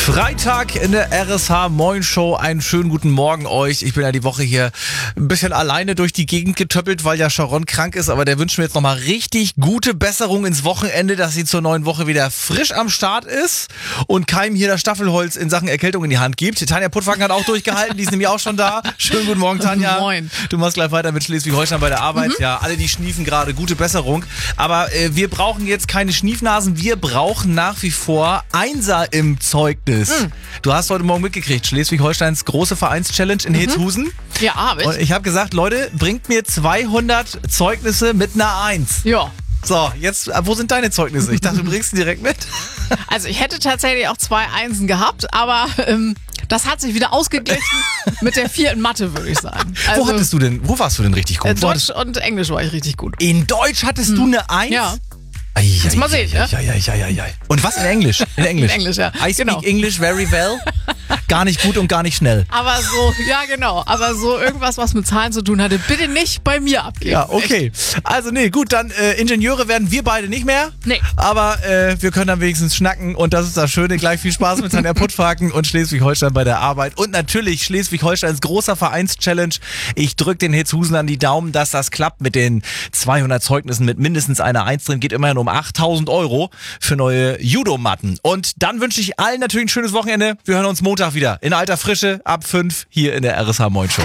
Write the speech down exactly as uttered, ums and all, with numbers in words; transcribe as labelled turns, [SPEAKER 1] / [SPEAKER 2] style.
[SPEAKER 1] Freitag in der R S H Moin Show. Einen schönen guten Morgen euch. Ich bin ja die Woche hier ein bisschen alleine durch die Gegend getöppelt, weil ja Sharon krank ist. Aber der wünscht mir jetzt nochmal richtig gute Besserung ins Wochenende, dass sie zur neuen Woche wieder frisch am Start ist und keinem hier das Staffelholz in Sachen Erkältung in die Hand gibt. Tanja Puttwagen hat auch durchgehalten, die ist nämlich auch schon da. Schönen guten Morgen, Tanja.
[SPEAKER 2] Moin.
[SPEAKER 1] Du machst gleich weiter mit Schleswig-Holstein bei der Arbeit. Mhm. Ja, alle, die schniefen gerade, gute Besserung. Aber äh, wir brauchen jetzt keine Schniefnasen, wir brauchen nach wie vor Einser im Zeugnis. Mhm. Du hast heute Morgen mitgekriegt, Schleswig-Holsteins große Vereinschallenge in mhm. Hetzhusen.
[SPEAKER 2] Ja, hab ich.
[SPEAKER 1] Und ich habe gesagt, Leute, bringt mir zweihundert Zeugnisse mit einer Eins.
[SPEAKER 2] Ja.
[SPEAKER 1] So, jetzt, wo sind deine Zeugnisse? Ich dachte, du bringst sie direkt mit.
[SPEAKER 2] Also ich hätte tatsächlich auch zwei Einsen gehabt, aber ähm, das hat sich wieder ausgeglichen mit der vierten Mathe, würde ich sagen. Also,
[SPEAKER 1] wo hattest du denn, wo warst du denn richtig gut?
[SPEAKER 2] Äh, Deutsch und Englisch war ich richtig gut.
[SPEAKER 1] In Deutsch hattest hm. du eine Eins?
[SPEAKER 2] Ja.
[SPEAKER 1] Ai,
[SPEAKER 2] Kannst
[SPEAKER 1] ai,
[SPEAKER 2] mal sehen,
[SPEAKER 1] ai,
[SPEAKER 2] ja?
[SPEAKER 1] ai, ai, ai, ai. Und was in Englisch? In Englisch.
[SPEAKER 2] In Englisch, ja.
[SPEAKER 1] I speak
[SPEAKER 2] genau.
[SPEAKER 1] English very well. Gar nicht gut und gar nicht schnell.
[SPEAKER 2] Aber so, ja genau, aber so irgendwas, was mit Zahlen zu tun hatte, bitte nicht bei mir abgeben.
[SPEAKER 1] Ja, okay. Echt. Also nee, gut, dann äh, Ingenieure werden wir beide nicht mehr.
[SPEAKER 2] Nee.
[SPEAKER 1] Aber äh, wir können dann wenigstens schnacken und das ist das Schöne. Gleich viel Spaß mit Tanja Puttwagen und Schleswig-Holstein bei der Arbeit. Und natürlich Schleswig-Holsteins großer Vereinschallenge. Ich drücke den Hetzhusen an die Daumen, dass das klappt mit den zweihundert Zeugnissen mit mindestens einer Eins drin. Geht immerhin um achttausend Euro für neue Judomatten. Und dann wünsche ich allen natürlich ein schönes Wochenende. Wir hören uns Montag wieder in alter Frische ab fünf hier in der R S H Moin Show.